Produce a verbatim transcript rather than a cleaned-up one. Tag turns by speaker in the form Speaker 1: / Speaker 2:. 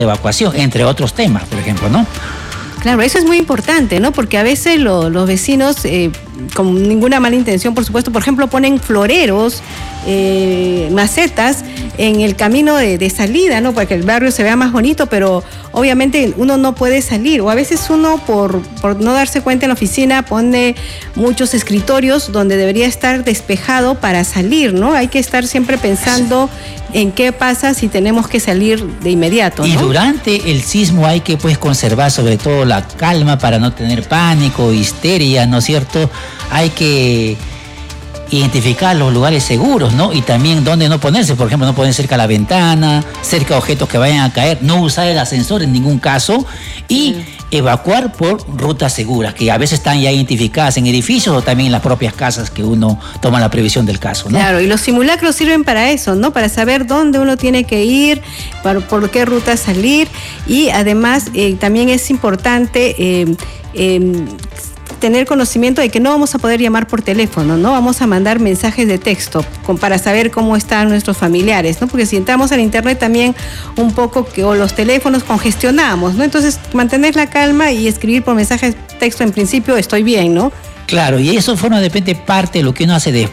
Speaker 1: evacuación, entre otros temas, por ejemplo, ¿no?
Speaker 2: Claro, eso es muy importante, ¿no? Porque a veces lo, los vecinos, eh, con ninguna mala intención, por supuesto, por ejemplo, ponen floreros, eh, macetas en el camino de, de salida, ¿no? Para que el barrio se vea más bonito, pero obviamente uno no puede salir. O a veces uno, por, por no darse cuenta en la oficina, pone muchos escritorios donde debería estar despejado para salir, ¿no? Hay que estar siempre pensando en qué pasa si tenemos que salir de inmediato, ¿no?
Speaker 1: Y durante el sismo hay que, pues, conservar sobre todo la calma para no tener pánico, histeria, ¿no es cierto? Hay que identificar los lugares seguros, ¿no? Y también dónde no ponerse, por ejemplo, no poner cerca a la ventana, cerca a objetos que vayan a caer, no usar el ascensor en ningún caso y mm. evacuar por rutas seguras, que a veces están ya identificadas en edificios o también en las propias casas que uno toma la previsión del caso, ¿no?
Speaker 2: Claro, y los simulacros sirven para eso, ¿no? Para saber dónde uno tiene que ir, para, por qué ruta salir y además eh, también es importante eh, eh, tener conocimiento de que no vamos a poder llamar por teléfono, ¿no? Vamos a mandar mensajes de texto con, para saber cómo están nuestros familiares, ¿no? Porque si entramos al internet también un poco que o los teléfonos congestionamos, ¿no? Entonces, mantener la calma y escribir por mensajes de texto en principio estoy bien, ¿no?
Speaker 1: Claro, y eso forma de repente parte de lo que uno hace después.